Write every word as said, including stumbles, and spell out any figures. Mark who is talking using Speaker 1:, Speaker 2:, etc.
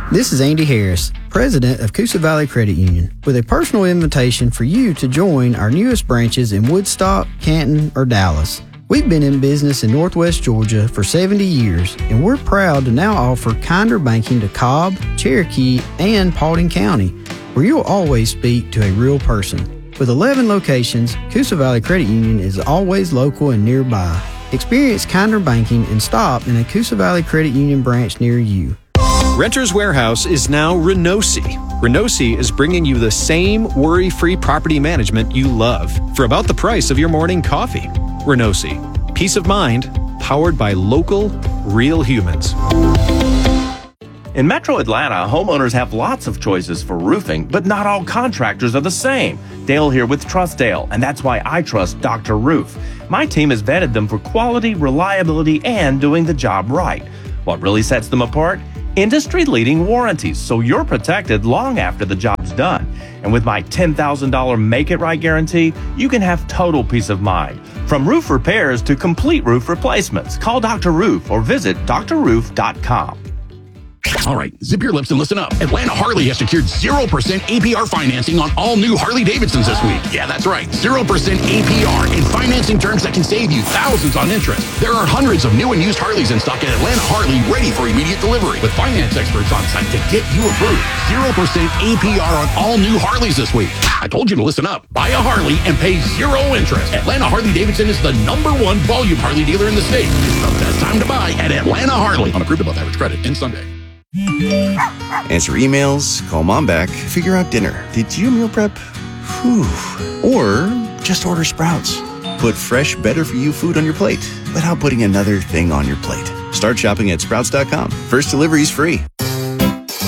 Speaker 1: This is Andy Harris, President of Coosa Valley Credit Union, with a personal invitation for you to join our newest branches in Woodstock, Canton, or Dallas. We've been in business in Northwest Georgia for seventy years, and we're proud to now offer kinder banking to Cobb, Cherokee, and Paulding County, where you'll always speak to a real person. With eleven locations, Coosa Valley Credit Union is always local and nearby. Experience kinder banking and stop in a Coosa Valley Credit Union branch near you.
Speaker 2: Renters Warehouse is now Renosi. Renosi is bringing you the same worry-free property management you love for about the price of your morning coffee. Renosi, peace of mind, powered by local, real humans.
Speaker 3: In Metro Atlanta, homeowners have lots of choices for roofing, but not all contractors are the same. Dale here with Trustdale, and that's why I trust Doctor Roof. My team has vetted them for quality, reliability, and doing the job right. What really sets them apart? Industry-leading warranties, so you're protected long after the job's done. And with my ten thousand dollars Make It Right guarantee, you can have total peace of mind. From roof repairs to complete roof replacements, call Doctor Roof or visit d r roof dot com.
Speaker 4: All right, zip your lips and listen up. Atlanta Harley has secured zero percent A P R financing on all new Harley-Davidsons this week. Yeah, that's right, zero percent A P R in financing terms that can save you thousands on interest. There are hundreds of new and used Harleys in stock at Atlanta Harley ready for immediate delivery with finance experts on site to get you approved. zero percent A P R on all new Harleys this week. I told you to listen up. Buy a Harley and pay zero interest. Atlanta Harley-Davidson is the number one volume Harley dealer in the state. It's the best time to buy at Atlanta Harley. On approved above average credit in Sunday.
Speaker 5: Answer emails, call mom back, figure out dinner. Did you meal prep? Whew. Or just order Sprouts. Put fresh, better-for-you food on your plate without putting another thing on your plate. Start shopping at sprouts dot com. First delivery is free.